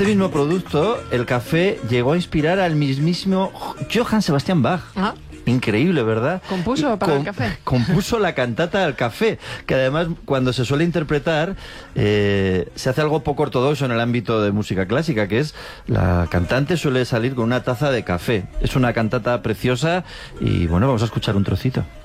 este mismo producto, el café llegó a inspirar al mismísimo Johann Sebastian Bach. Ah. Increíble, ¿verdad? Compuso para el café. Compuso la cantata del café, que además cuando se suele interpretar se hace algo poco ortodoxo en el ámbito de música clásica, que es la cantante suele salir con una taza de café. Es una cantata preciosa y bueno, vamos a escuchar un trocito.